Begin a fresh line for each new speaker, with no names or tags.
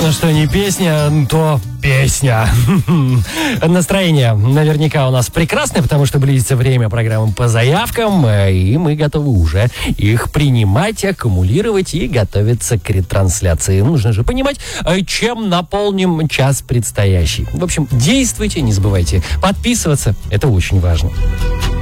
Понятно, что не песня, то песня. Настроение наверняка у нас прекрасное, потому что близится время программы по заявкам, и мы готовы уже их принимать, аккумулировать и готовиться к ретрансляции. Нужно же понимать, чем наполним час предстоящий. В общем, действуйте, не забывайте подписываться, это очень важно.